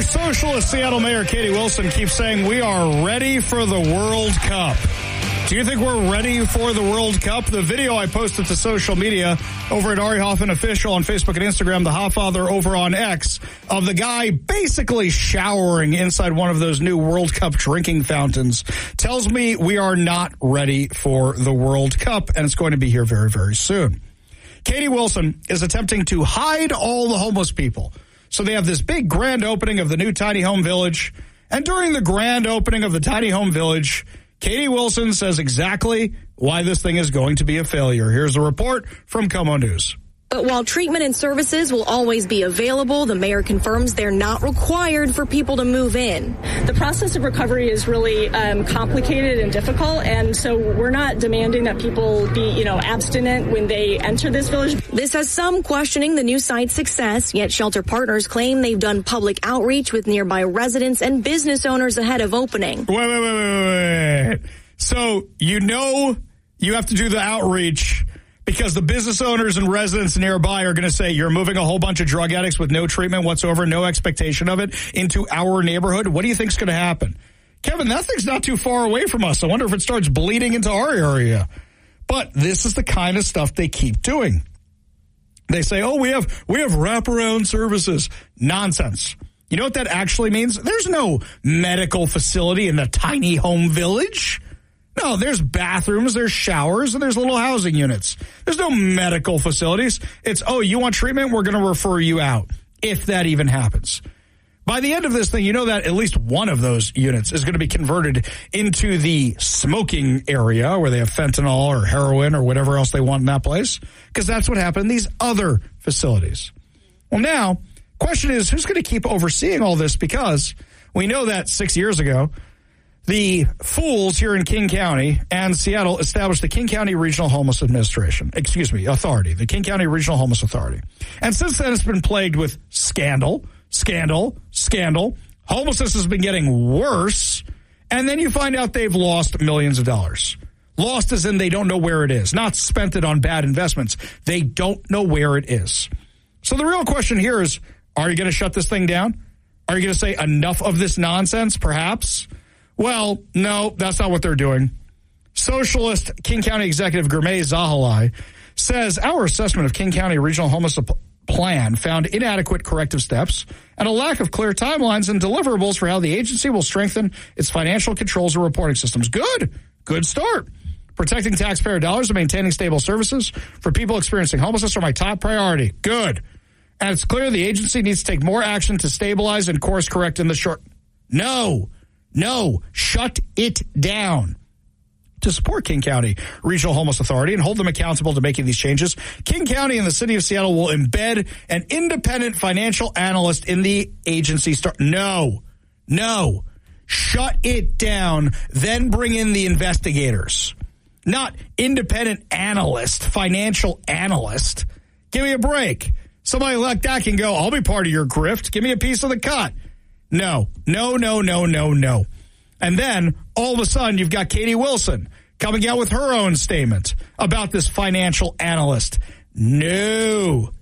socialist Seattle Mayor Katie Wilson keeps saying we are ready for the World Cup. Do you think we're ready for the World Cup? The video I posted to social media over at Ari Hoffman Official on Facebook and Instagram, the Hoffather over on X, of the guy basically showering inside one of those new World Cup drinking fountains, tells me we are not ready for the World Cup, and it's going to be here very, very soon. Katie Wilson is attempting to hide all the homeless people. So they have this big grand opening of the new tiny home village, and during the grand opening of the tiny home village, Katie Wilson says exactly why this thing is going to be a failure. Here's a report from KOMO News. But while treatment and services will always be available, the mayor confirms they're not required for people to move in. The process of recovery is really complicated and difficult, and so we're not demanding that people be, abstinent when they enter this village. This has some questioning the new site's success, yet shelter partners claim they've done public outreach with nearby residents and business owners ahead of opening. Wait. So you have to do the outreach because the business owners and residents nearby are going to say, you're moving a whole bunch of drug addicts with no treatment whatsoever, no expectation of it, into our neighborhood. What do you think's going to happen? Kevin, that thing's not too far away from us. I wonder if it starts bleeding into our area. But this is the kind of stuff they keep doing. They say, we have wraparound services. Nonsense. You know what that actually means? There's no medical facility in the tiny home village. No, there's bathrooms, there's showers, and there's little housing units. There's no medical facilities. It's, you want treatment? We're going to refer you out, if that even happens. By the end of this thing, you know that at least one of those units is going to be converted into the smoking area where they have fentanyl or heroin or whatever else they want in that place, because that's what happened in these other facilities. Well, now, question is, who's going to keep overseeing all this? Because we know that 6 years ago, the fools here in King County and Seattle established the King County Regional Homeless Authority, the King County Regional Homeless Authority. And since then, it's been plagued with scandal. Homelessness has been getting worse. And then you find out they've lost millions of dollars. Lost as in they don't know where it is, not spent it on bad investments. They don't know where it is. So the real question here is, are you going to shut this thing down? Are you going to say enough of this nonsense, perhaps? Well, no, that's not what they're doing. Socialist King County Executive Gurmeet Zahalai says our assessment of King County Regional Homeless Plan found inadequate corrective steps and a lack of clear timelines and deliverables for how the agency will strengthen its financial controls and reporting systems. Good start. Protecting taxpayer dollars and maintaining stable services for people experiencing homelessness are my top priority. Good. And it's clear the agency needs to take more action to stabilize and course correct in the short. No, shut it down. To support King County Regional Homeless Authority and hold them accountable to making these changes, King County and the city of Seattle will embed an independent financial analyst in the agency. No, shut it down, then bring in the investigators. Not independent analyst, financial analyst. Give me a break. Somebody like that can go, I'll be part of your grift. Give me a piece of the cut. No. And then, all of a sudden, you've got Katie Wilson coming out with her own statement about this financial analyst. No.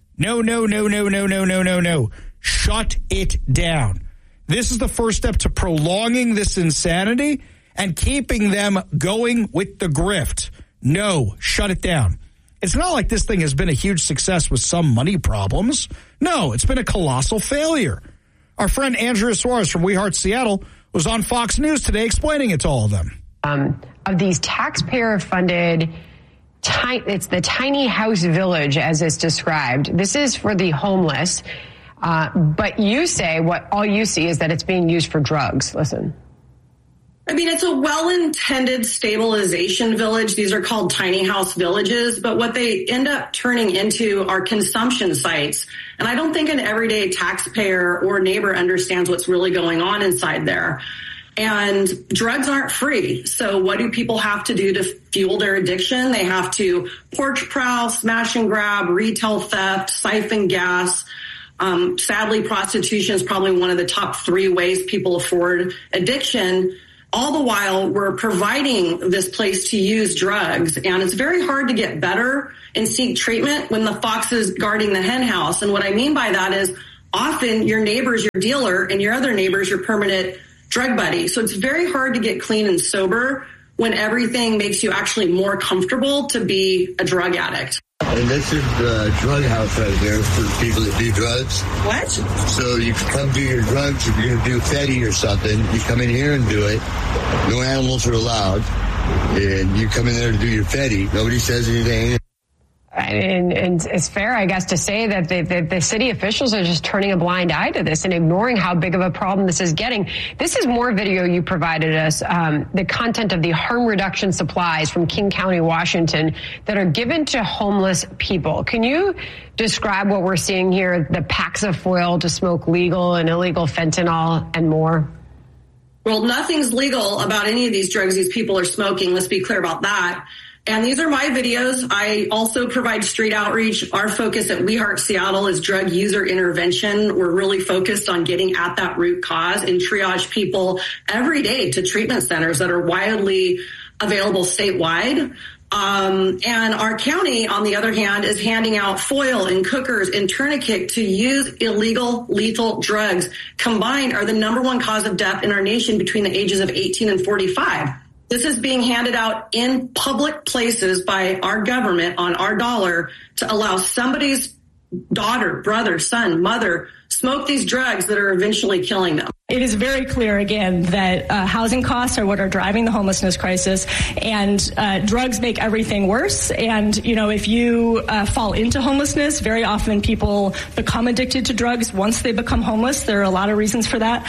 Shut it down. This is the first step to prolonging this insanity and keeping them going with the grift. No, shut it down. It's not like this thing has been a huge success with some money problems. No, it's been a colossal failure. Our friend Andrea Suarez from We Heart Seattle was on Fox News today explaining it to all of them. Of these taxpayer-funded, it's the tiny house village as it's described. This is for the homeless, but you say all you see is that it's being used for drugs. Listen. I mean, it's a well-intended stabilization village. These are called tiny house villages, but what they end up turning into are consumption sites. And I don't think an everyday taxpayer or neighbor understands what's really going on inside there. And drugs aren't free. So what do people have to do to fuel their addiction? They have to porch prowl, smash and grab, retail theft, siphon gas. Sadly, prostitution is probably one of the top 3 ways people afford addiction. All the while, we're providing this place to use drugs, and it's very hard to get better and seek treatment when the fox is guarding the hen house. And what I mean by that is often your neighbor's your dealer and your other neighbor's your permanent drug buddy. So it's very hard to get clean and sober when everything makes you actually more comfortable to be a drug addict. And this is the drug house right there for people that do drugs. What? So you come do your drugs, if you're going to do Fetty or something, you come in here and do it. No animals are allowed. And you come in there to do your Fetty. Nobody says anything. And it's fair, I guess, to say that the city officials are just turning a blind eye to this and ignoring how big of a problem this is getting. This is more video you provided us, the content of the harm reduction supplies from King County, Washington, that are given to homeless people. Can you describe what we're seeing here, the packs of foil to smoke legal and illegal fentanyl and more? Well, nothing's legal about any of these drugs these people are smoking. Let's be clear about that. And these are my videos. I also provide street outreach. Our focus at We Heart Seattle is drug user intervention. We're really focused on getting at that root cause and triage people every day to treatment centers that are widely available statewide. And our county, on the other hand, is handing out foil and cookers and tourniquet to use illegal lethal drugs. Combined are the number one cause of death in our nation between the ages of 18 and 45. This is being handed out in public places by our government on our dollar to allow somebody's daughter, brother, son, mother smoke these drugs that are eventually killing them. It is very clear, again, that housing costs are what are driving the homelessness crisis, and drugs make everything worse. And, you know, if you fall into homelessness, very often people become addicted to drugs once they become homeless. There are a lot of reasons for that.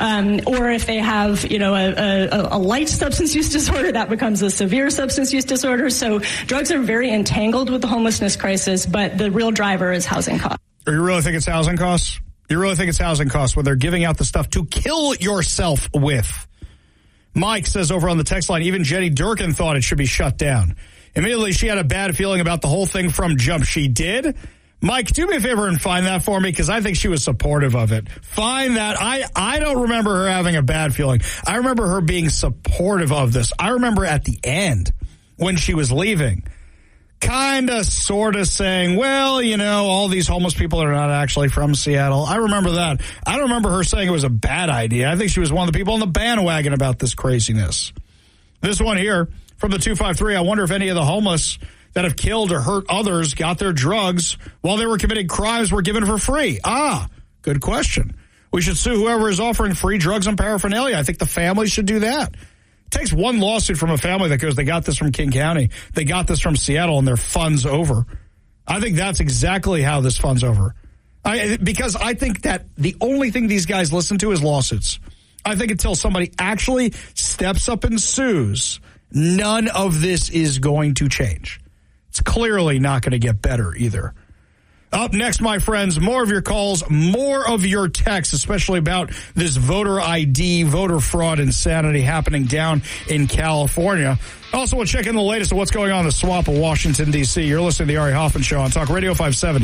Or if they have, you know, a light substance use disorder, that becomes a severe substance use disorder. So drugs are very entangled with the homelessness crisis, but the real driver is housing costs. Or you really think it's housing costs? You really think it's housing costs when they're giving out the stuff to kill yourself with? Mike says over on the text line, even Jenny Durkin thought it should be shut down. Immediately, she had a bad feeling about the whole thing from jump. She did. Mike, do me a favor and find that for me, because I think she was supportive of it. Find that. I don't remember her having a bad feeling. I remember her being supportive of this. I remember at the end when she was leaving, kind of, sort of saying, well, you know, all these homeless people are not actually from Seattle. I remember that. I don't remember her saying it was a bad idea. I think she was one of the people on the bandwagon about this craziness. This one here from the 253, I wonder if any of the homeless that have killed or hurt others got their drugs while they were committing crimes were given for free. Good question. We should sue whoever is offering free drugs and paraphernalia. I think the family should do that. It takes one lawsuit from a family that goes, they got this from King County, they got this from Seattle, and their fund's over. I think that's exactly how this fund's over. Because I think that the only thing these guys listen to is lawsuits. I think until somebody actually steps up and sues, none of this is going to change. It's clearly not going to get better either. Up next, my friends, more of your calls, more of your texts, especially about this voter ID, voter fraud insanity happening down in California. Also, we'll check in the latest of what's going on in the swamp of Washington, D.C. You're listening to the Ari Hoffman Show on Talk Radio 570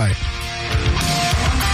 KVI.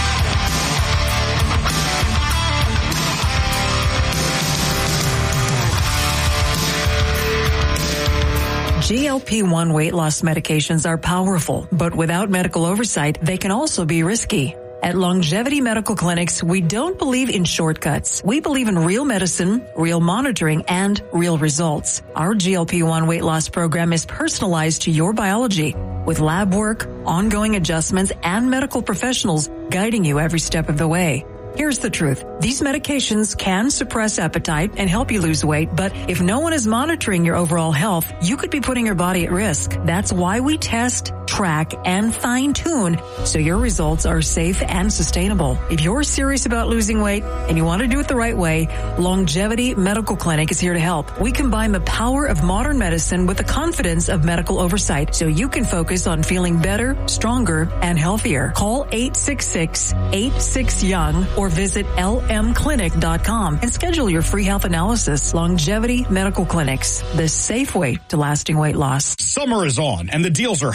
GLP-1 weight loss medications are powerful, but without medical oversight, they can also be risky. At Longevity Medical Clinics, we don't believe in shortcuts. We believe in real medicine, real monitoring, and real results. Our GLP-1 weight loss program is personalized to your biology, with lab work, ongoing adjustments, and medical professionals guiding you every step of the way. Here's the truth. These medications can suppress appetite and help you lose weight, but if no one is monitoring your overall health, you could be putting your body at risk. That's why we test, track, and fine-tune so your results are safe and sustainable. If you're serious about losing weight and you want to do it the right way, Longevity Medical Clinic is here to help. We combine the power of modern medicine with the confidence of medical oversight so you can focus on feeling better, stronger, and healthier. Call 866-86-YOUNG or visit lmclinic.com and schedule your free health analysis. Longevity Medical Clinics, the safe way to lasting weight loss. Summer is on and the deals are hot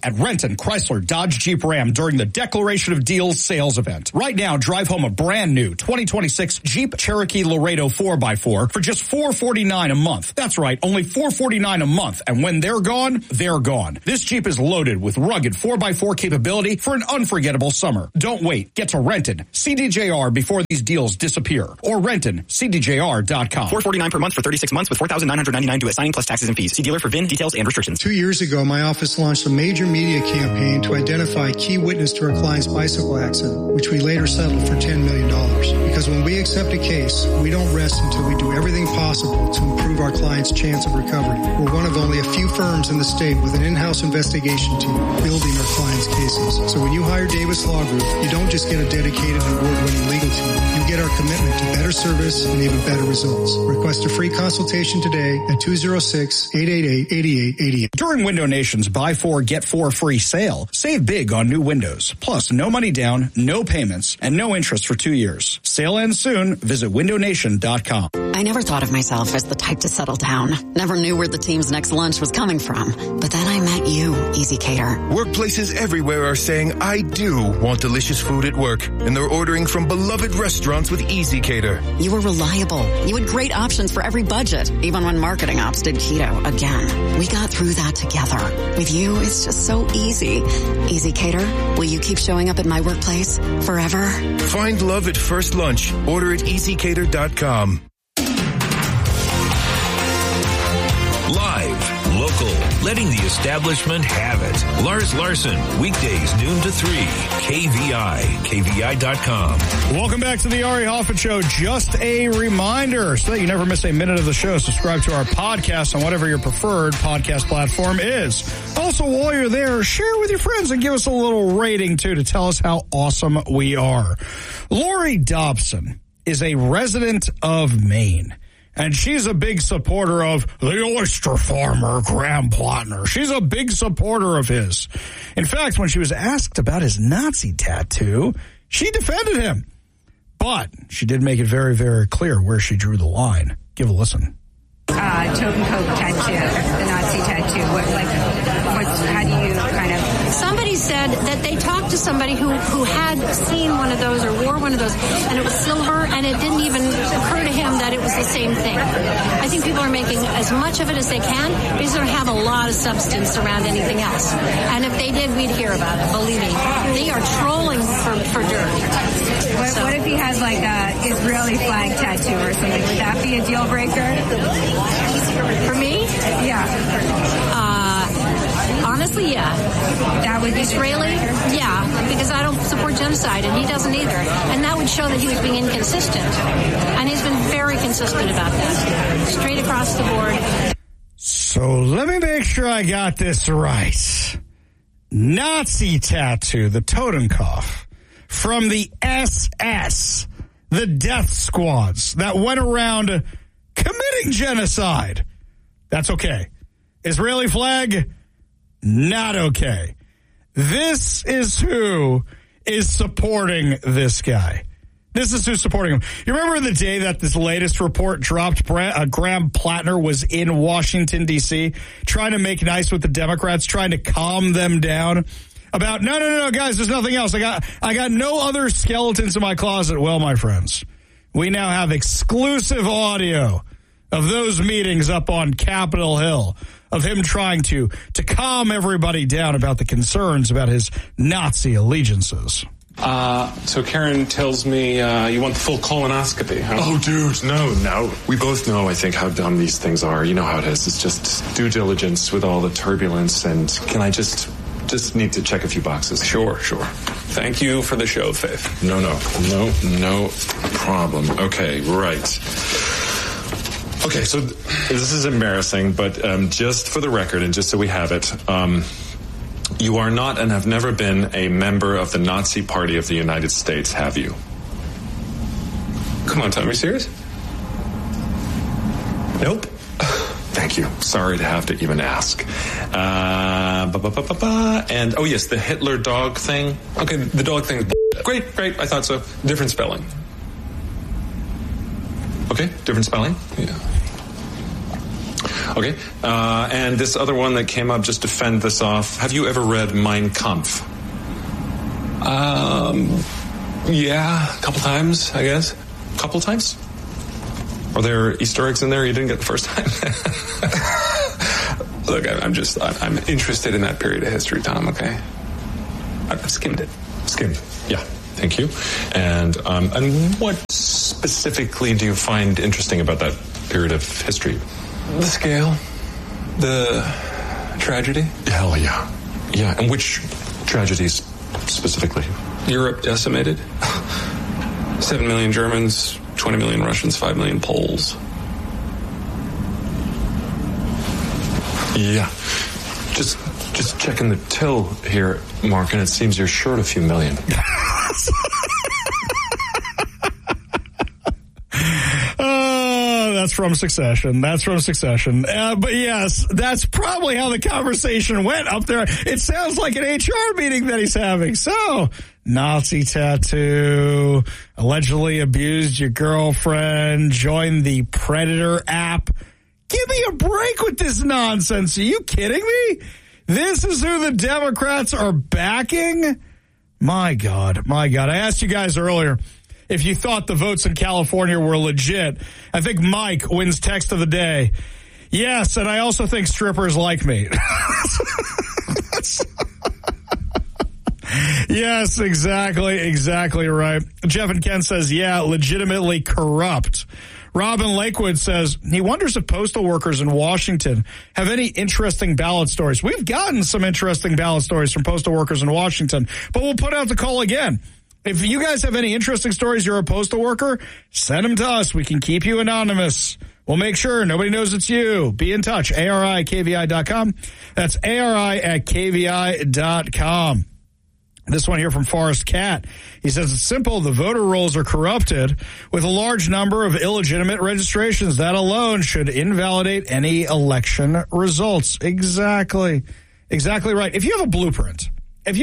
at Renton, Chrysler, Dodge, Jeep, Ram during the Declaration of Deals sales event. Right now, drive home a brand new 2026 Jeep Cherokee Laredo 4x4 for just $449 a month. That's right, only $449 a month. And when they're gone, they're gone. This Jeep is loaded with rugged 4x4 capability for an unforgettable summer. Don't wait. Get to Renton, CDJR before these deals disappear. Or Renton, CDJR.com. $449 per month for 36 months with $4,999 due at signing plus taxes and fees. See dealer for VIN details and restrictions. 2 years ago, my office launched a major media campaign to identify key witness to our client's bicycle accident, which we later settled for $10 million. Because when we accept a case, we don't rest until we do everything possible to improve our client's chance of recovery. We're one of only a few firms in the state with an in-house investigation team building our clients' cases. So when you hire Davis Law Group, you don't just get a dedicated and award-winning legal team. You get our commitment to better service and even better results. Request a free consultation today at 206-888-8888. During Window Nation's Buy 4, Get 4 free sale, save big on new windows. Plus, no money down, no payments, and no interest for 2 years. Sale ends soon. Visit windownation.com. I never thought of myself as the type to settle down. Never knew where the team's next lunch was coming from. But then I met you, Easy Cater. Workplaces everywhere are saying, I do want delicious food at work. And they're ordering from beloved restaurants with Easy Cater. You were reliable. You had great options for every budget, even when marketing ops did keto again. We got through that together. With you, it's just so easy. Easy Cater, will you keep showing up at my workplace forever? Find love at first lunch. Order at easycater.com. Live, local, letting the establishment have it. Lars Larson, weekdays noon to 3, KVI, KVI.com. Welcome back to the Ari Hoffman Show. Just a reminder, so that you never miss a minute of the show, subscribe to our podcast on whatever your preferred podcast platform is. Also, while you're there, share with your friends and give us a little rating, too, to tell us how awesome we are. Lori Dobson is a resident of Maine. And she's a big supporter of the oyster farmer, Graham Plattner. She's a big supporter of his. In fact, when she was asked about his Nazi tattoo, she defended him. But she did make it very, very clear where she drew the line. Give a listen. Totenhof tattoo, the Nazi tattoo. How do you kind of... Somebody said that they talked to somebody who had seen one of those or wore one of those, and it was silver, and it didn't even occur to him that it was the same thing. I think people are making as much of it as they can because they don't have a lot of substance around anything else. And if they did, we'd hear about it, believe me. They are trolling for dirt. What if he has like a Israeli flag tattoo or something? Would that be a deal breaker? For me? Yeah. Honestly, yeah. That would be Israeli? Yeah, because I don't support genocide, and he doesn't either. And that would show that he was being inconsistent. And he's been very consistent about that. Straight across the board. So let me make sure I got this right. Nazi tattoo, the Totenkopf, from the SS, the death squads that went around committing genocide. That's okay. Israeli flag, not okay. This is who is supporting this guy. This is who's supporting him. You remember the day that this latest report dropped, Graham Plattner was in Washington, D.C., trying to make nice with the Democrats, trying to calm them down about, no, guys, there's nothing else. I got no other skeletons in my closet. Well, my friends, we now have exclusive audio of those meetings up on Capitol Hill, of him trying to calm everybody down about the concerns about his Nazi allegiances. So Karen tells me you want the full colonoscopy, huh? Oh, dude, no. We both know, I think, how dumb these things are. You know how it is. It's just due diligence with all the turbulence. And can I just need to check a few boxes? Sure. Thank you for the show, Faith. No problem. Okay, right. Okay, so this is embarrassing, but just for the record and just so we have it, you are not and have never been a member of the Nazi Party of the United States, have you? Come on, Tom, are you serious? Nope. Thank you. Sorry to have to even ask. And, oh yes, the Hitler dog thing. Okay, the dog thing is Great, I thought so. Different spelling. Okay, different spelling? Yeah. Okay. And this other one that came up, just to fend this off, have you ever read Mein Kampf? Yeah, a couple times, I guess. Couple times? Are there Easter eggs in there you didn't get the first time? Look, I'm interested in that period of history, Tom, okay? I've skimmed it. Skimmed, yeah. Thank you. And what specifically do you find interesting about that period of history? The scale. The tragedy. Hell yeah. Yeah, and which tragedies specifically? Europe decimated. 7 million Germans, 20 million Russians, 5 million Poles. Yeah. Just checking the till here, Mark, and it seems you're short a few million. That's from Succession. But yes, that's probably how the conversation went up there. It sounds like an HR meeting that he's having. So, Nazi tattoo, allegedly abused your girlfriend, joined the Predator app. Give me a break with this nonsense. Are you kidding me? This is who the Democrats are backing? My God. I asked you guys earlier if you thought the votes in California were legit. I think Mike wins text of the day. Yes, and I also think strippers like me. Yes, exactly right. Jeff and Ken says, yeah, legitimately corrupt. Robin Lakewood says he wonders if postal workers in Washington have any interesting ballot stories. We've gotten some interesting ballot stories from postal workers in Washington, but we'll put out the call again. If you guys have any interesting stories, you're a postal worker, send them to us. We can keep you anonymous. We'll make sure nobody knows it's you. Be in touch. ARI@KVI.com. That's ARI@KVI.com. This one here from Forrest Cat. He says it's simple. The voter rolls are corrupted with a large number of illegitimate registrations. That alone should invalidate any election results. Exactly right. If you have a blueprint, and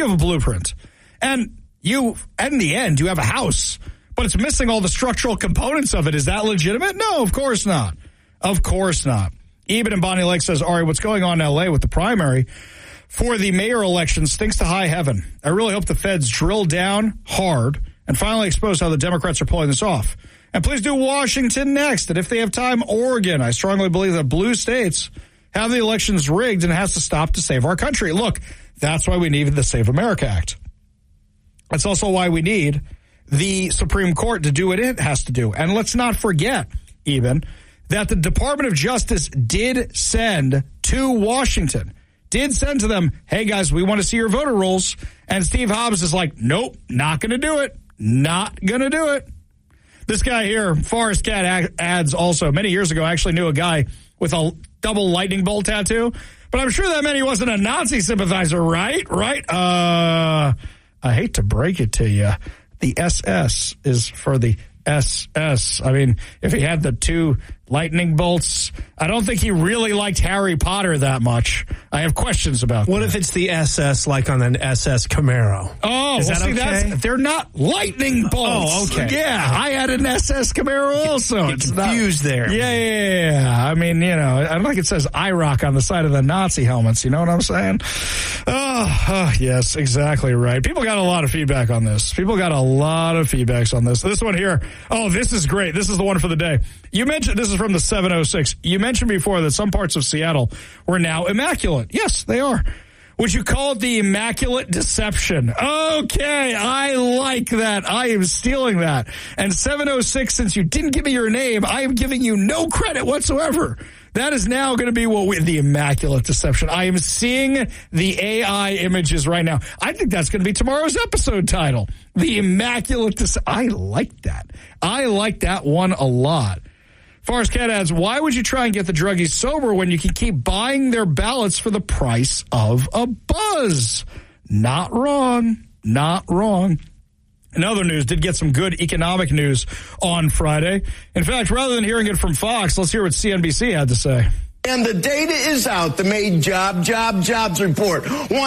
you, in the end, you have a house, but it's missing all the structural components of it, is that legitimate? No, of course not. Eben in Bonnie Lake says, Ari, what's going on in L.A. with the primary for the mayor election stinks to high heaven. I really hope the feds drill down hard and finally expose how the Democrats are pulling this off. And please do Washington next. And if they have time, Oregon. I strongly believe that blue states have the elections rigged and it has to stop to save our country. Look, that's why we needed the Save America Act. That's also why we need the Supreme Court to do what it has to do. And let's not forget, even, that the Department of Justice did send to Washington, did send to them, hey, guys, we want to see your voter rolls. And Steve Hobbs is like, nope, not going to do it. Not going to do it. This guy here, Forrest Cat, adds also, many years ago, I actually knew a guy with a double lightning bolt tattoo. But I'm sure that meant he wasn't a Nazi sympathizer, right? I hate to break it to you. The SS is for the SS. I mean, if he had the two lightning bolts, I don't think he really liked Harry Potter that much. I have questions about What if it's the SS like on an SS Camaro? Oh, is that okay? They're not lightning bolts. Oh, okay. Yeah, I had an SS Camaro also. It's confused there. Yeah. I mean, I don't think it says IROC on the side of the Nazi helmets. You know what I'm saying? Oh, yes, exactly right. People got a lot of feedback on this. This one here. Oh, this is great. This is the one for the day. You mentioned, this is from the 706. You mentioned before that some parts of Seattle were now immaculate. Yes, they are. Would you call it the Immaculate Deception? Okay, I like that. I am stealing that. And 706, since you didn't give me your name, I am giving you no credit whatsoever. That is now going to be the Immaculate Deception. I am seeing the AI images right now. I think that's going to be tomorrow's episode title. The Immaculate Deception. I like that. I like that one a lot. Forrest Cat adds, why would you try and get the druggies sober when you can keep buying their ballots for the price of a buzz? Not wrong. In other news, did get some good economic news on Friday. In fact, rather than hearing it from Fox, let's hear what CNBC had to say. And the data is out, the May jobs report.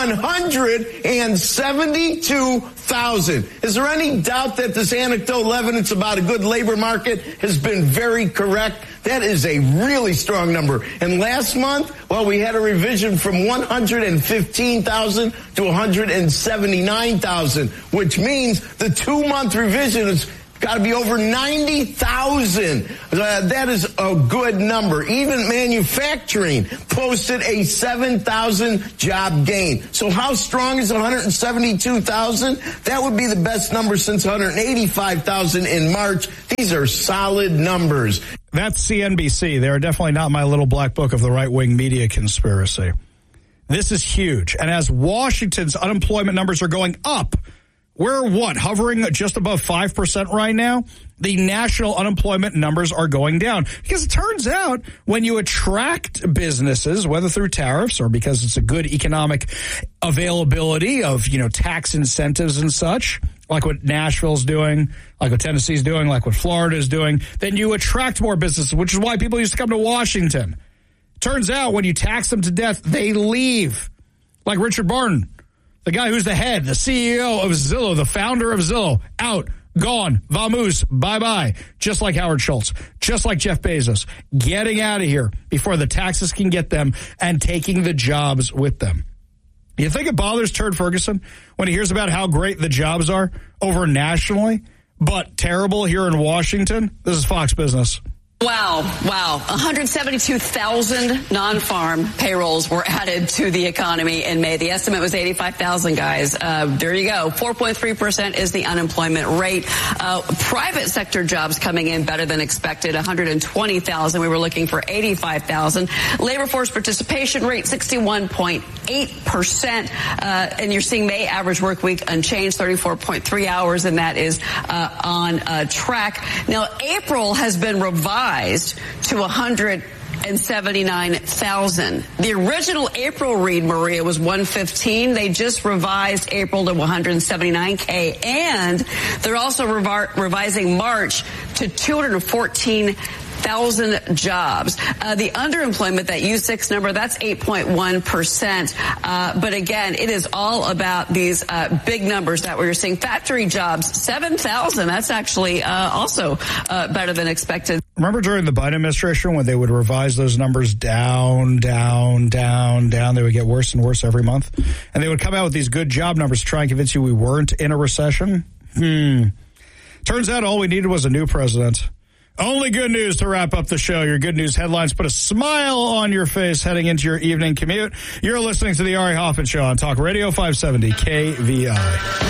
172,000. Is there any doubt that this anecdotal evidence about a good labor market has been very correct? That is a really strong number. And last month, well, we had a revision from 115,000 to 179,000, which means the 2-month revision is got to be over 90,000. That is a good number. Even manufacturing posted a 7,000 job gain. So how strong is 172,000? That would be the best number since 185,000 in March. These are solid numbers. That's CNBC. They are definitely not my little black book of the right-wing media conspiracy. This is huge. And as Washington's unemployment numbers are going up, we're hovering just above 5% right now? The national unemployment numbers are going down. Because it turns out when you attract businesses, whether through tariffs or because it's a good economic availability of, tax incentives and such, like what Nashville's doing, like what Tennessee's doing, like what Florida's doing, then you attract more businesses, which is why people used to come to Washington. Turns out when you tax them to death, they leave. Like Richard Barton. The guy who's the head, the CEO of Zillow, the founder of Zillow, out, gone, vamoose, bye-bye. Just like Howard Schultz, just like Jeff Bezos, getting out of here before the taxes can get them and taking the jobs with them. You think it bothers Turd Ferguson when he hears about how great the jobs are over nationally, but terrible here in Washington? This is Fox Business. Wow. 172,000 non-farm payrolls were added to the economy in May. The estimate was 85,000, guys. There you go. 4.3% is the unemployment rate. Private sector jobs coming in better than expected, 120,000. We were looking for 85,000. Labor force participation rate, 61.8%. And you're seeing May average work week unchanged, 34.3 hours, and that is on track. Now, April has been revised to 179,000. The original April read, Maria, was 115. They just revised April to 179K, and they're also revising March to 214,000 jobs. The underemployment, that U6 number, that's 8.1%. But again, it is all about these big numbers that we're seeing. Factory jobs, 7,000. That's actually also better than expected. Remember during the Biden administration when they would revise those numbers down, they would get worse and worse every month? And they would come out with these good job numbers to try and convince you we weren't in a recession? Turns out all we needed was a new president. Only good news to wrap up the show. Your good news headlines put a smile on your face heading into your evening commute. You're listening to the Ari Hoffman Show on Talk Radio 570 KVI.